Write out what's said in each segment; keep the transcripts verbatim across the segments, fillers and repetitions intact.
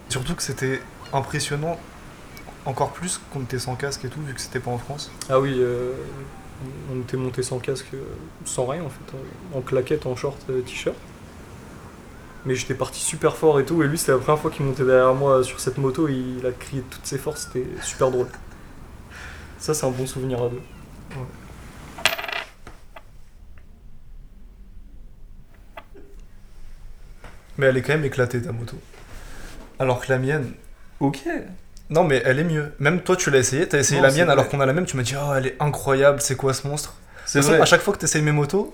Surtout que c'était impressionnant, encore plus qu'on était sans casque et tout, vu que c'était pas en France. Ah oui, euh, on était monté sans casque, euh, sans rien en fait, en, en claquette, en short, euh, t-shirt. Mais j'étais parti super fort et tout, et lui c'était la première fois qu'il montait derrière moi sur cette moto, et il a crié de toutes ses forces, c'était super drôle. Ça c'est un bon souvenir à deux. Ouais. Mais elle est quand même éclatée ta moto. Alors que la mienne, Ok. non mais elle est mieux. Même toi tu l'as essayé, t'as essayé Non, la c'est mienne vrai. alors qu'on a la même, tu m'as dit oh elle est incroyable, c'est quoi ce monstre? C'est De toute façon, vrai. à chaque fois que t'essayes mes motos,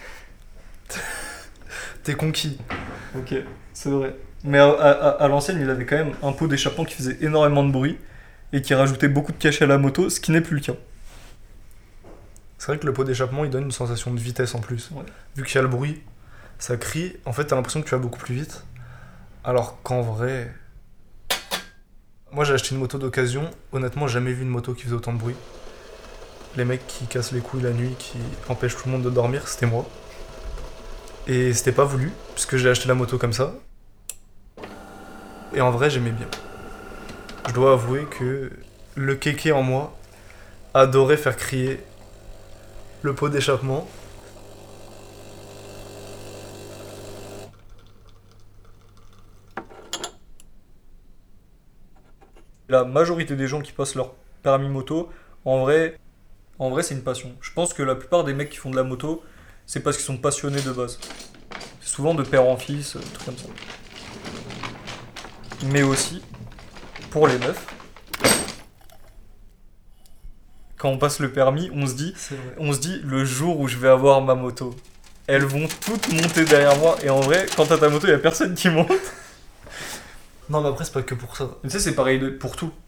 t'es conquis. Ok, c'est vrai. Mais à, à- à l'ancienne, il avait quand même un pot d'échappement qui faisait énormément de bruit et qui rajoutait beaucoup de cachet à la moto, ce qui n'est plus le cas. C'est vrai que le pot d'échappement il donne une sensation de vitesse en plus. Ouais. Vu qu'il y a le bruit, ça crie, en fait t'as l'impression que tu vas beaucoup plus vite. Alors qu'en vrai. Moi j'ai acheté une moto d'occasion, honnêtement j'ai jamais vu une moto qui faisait autant de bruit. Les mecs qui cassent les couilles la nuit, qui empêchent tout le monde de dormir, c'était moi. Et c'était pas voulu, puisque j'ai acheté la moto comme ça. Et en vrai j'aimais bien. Je dois avouer que le kéké en moi adorait faire crier le pot d'échappement. La majorité des gens qui passent leur permis moto, en vrai, en vrai c'est une passion. Je pense que la plupart des mecs qui font de la moto, c'est parce qu'ils sont passionnés de base. C'est souvent de père en fils, euh, des trucs comme ça. Mais aussi, pour les meufs, quand on passe le permis, on se dit, C'est vrai. on se dit le jour où je vais avoir ma moto, elles vont toutes monter derrière moi. Et en vrai, quand t'as ta moto, il y a personne qui monte. Non mais après c'est pas que pour ça. Mais tu sais, c'est pareil de- pour tout.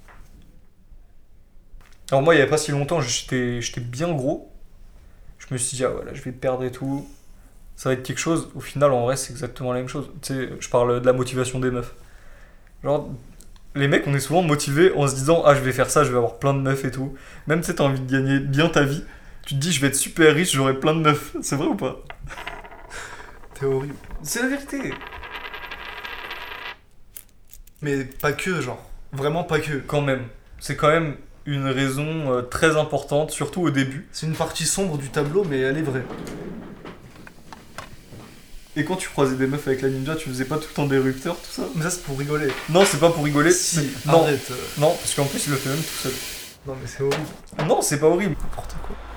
Alors moi, il y avait pas si longtemps, j'étais j'étais bien gros. Je me suis dit, ah voilà, je vais perdre et tout. Ça va être quelque chose. Au final, en vrai, c'est exactement la même chose. Tu sais, je parle de la motivation des meufs. Genre, les mecs, on est souvent motivés en se disant, ah, je vais faire ça, je vais avoir plein de meufs et tout. Même si t'as envie de gagner bien ta vie, tu te dis, je vais être super riche, j'aurai plein de meufs. C'est vrai ou pas? T'es horrible. C'est la vérité. Mais pas que, genre. Vraiment pas que. Quand même. C'est quand même une raison euh, très importante, surtout au début. C'est une partie sombre du tableau, mais elle est vraie. Et quand tu croisais des meufs avec la ninja, tu faisais pas tout le temps des rupteurs, tout ça? Mais ça, c'est pour rigoler. Non, c'est pas pour rigoler. Si, c'est- non, arrête. euh. non, parce qu'en plus, il le fait même tout seul. Non, mais c'est horrible. Non, c'est pas horrible. N'importe quoi.